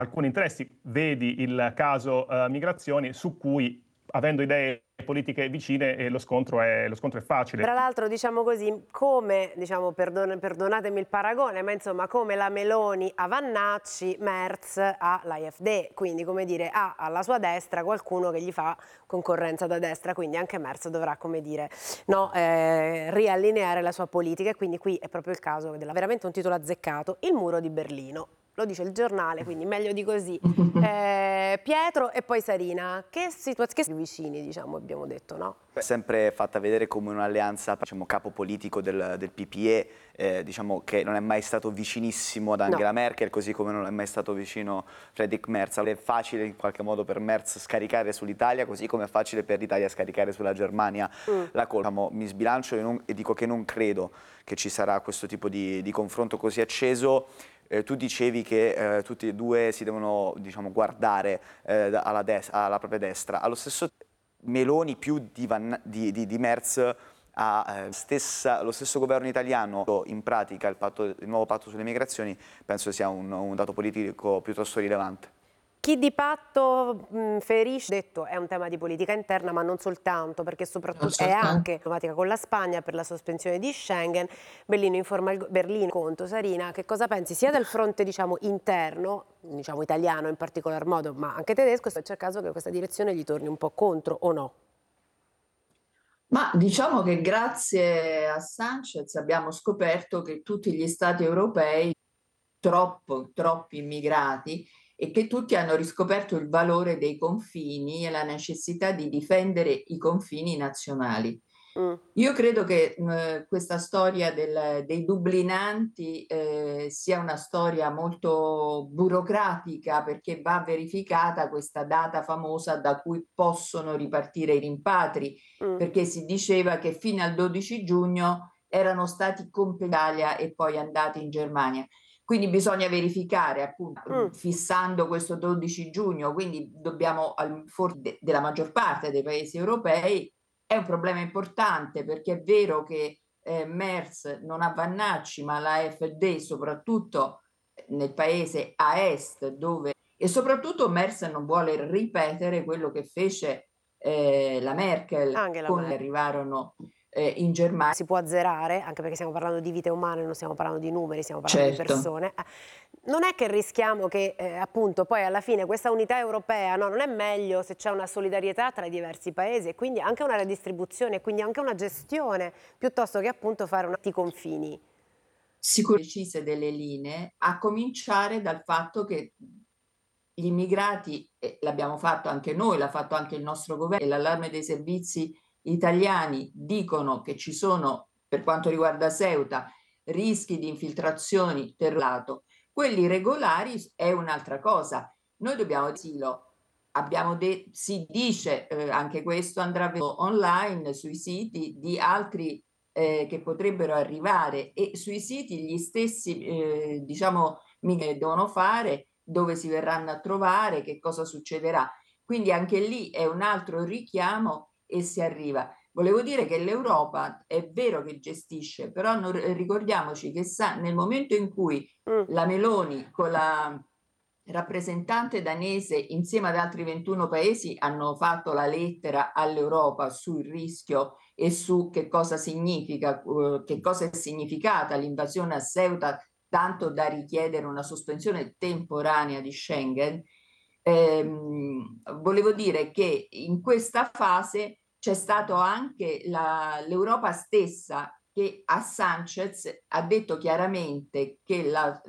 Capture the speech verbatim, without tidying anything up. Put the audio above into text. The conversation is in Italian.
alcuni interessi, vedi il caso uh, migrazioni, su cui, avendo idee politiche vicine, eh, lo, scontro è, lo scontro è facile. Tra l'altro, diciamo così, come, diciamo, perdon- perdonatemi il paragone, ma insomma come la Meloni a Vannacci, Merz all'A F D, quindi come dire ha alla sua destra qualcuno che gli fa concorrenza da destra, quindi anche Merz dovrà, come dire, no, eh, riallineare la sua politica, e quindi qui è proprio il caso della veramente un titolo azzeccato, il muro di Berlino. Lo dice il giornale, quindi meglio di così. Eh, Pietro e poi Sarina, che situazioni vicini, diciamo, abbiamo detto, no? È sempre fatta vedere come un'alleanza, diciamo, capo politico del, del P P E, eh, diciamo che non è mai stato vicinissimo ad Angela No. Merkel, così come non è mai stato vicino Friedrich Merz. È facile in qualche modo per Merz scaricare sull'Italia, così come è facile per l'Italia scaricare sulla Germania mm. la colpa. Diciamo, mi sbilancio e, non, e dico che non credo che ci sarà questo tipo di, di confronto così acceso. Eh, tu dicevi che eh, tutti e due si devono, diciamo, guardare eh, alla, alla propria destra. Allo stesso tempo Meloni più di, Van, di, di, di Merz ha eh, stessa, lo stesso governo italiano in pratica il, patto, il nuovo patto sulle migrazioni, penso sia un, un dato politico piuttosto rilevante. Chi di patto mh, ferisce, detto, è un tema di politica interna, ma non soltanto, perché soprattutto soltanto. È anche diplomatica con la Spagna per la sospensione di Schengen. Berlino informa il Berlino conto. Sarina, che cosa pensi sia del fronte, diciamo, interno, diciamo italiano in particolar modo, ma anche tedesco, se c'è caso che questa direzione gli torni un po' contro o no? Ma diciamo che grazie a Sanchez abbiamo scoperto che tutti gli stati europei, troppo, troppi immigrati, e che tutti hanno riscoperto il valore dei confini e la necessità di difendere i confini nazionali. Mm. Io credo che eh, questa storia del, dei dublinanti eh, sia una storia molto burocratica, perché va verificata questa data famosa da cui possono ripartire i rimpatri, mm. perché si diceva che fino al dodici giugno erano stati completati in Italia e poi andati in Germania. Quindi bisogna verificare, appunto, mm. fissando questo dodici giugno, quindi dobbiamo, al, for, de, della maggior parte dei paesi europei, è un problema importante, perché è vero che eh, Merz non ha Vannacci, ma la A F D, soprattutto nel paese a est, dove... E soprattutto Merz non vuole ripetere quello che fece eh, la Merkel, Angela con Merkel. Arrivarono... Eh, in Germania. Si può azzerare, anche perché stiamo parlando di vite umane, non stiamo parlando di numeri, stiamo parlando certo. di persone. Non è che rischiamo che eh, appunto poi alla fine questa unità europea, no, non è meglio se c'è una solidarietà tra i diversi paesi e quindi anche una redistribuzione, quindi anche una gestione, piuttosto che appunto fare un atti confini? Sicuramente precise delle linee, a cominciare dal fatto che gli immigrati, eh, l'abbiamo fatto anche noi, l'ha fatto anche il nostro governo, e l'allarme dei servizi italiani dicono che ci sono, per quanto riguarda Ceuta, rischi di infiltrazioni terroristiche. Quelli regolari è un'altra cosa. Noi dobbiamo asilo. Abbiamo de- si dice, eh, anche questo andrà online sui siti di altri eh, che potrebbero arrivare, e sui siti gli stessi, eh, diciamo, devono fare, dove si verranno a trovare, che cosa succederà. Quindi anche lì è un altro richiamo e si arriva. Volevo dire che l'Europa è vero che gestisce, però non, ricordiamoci che sa, nel momento in cui mm. la Meloni con la rappresentante danese insieme ad altri ventuno paesi hanno fatto la lettera all'Europa sul rischio e su che cosa significa, uh, che cosa è significata l'invasione a Ceuta, tanto da richiedere una sospensione temporanea di Schengen, ehm, volevo dire che in questa fase c'è stato anche l'Europa stessa che a Sanchez ha detto chiaramente che la,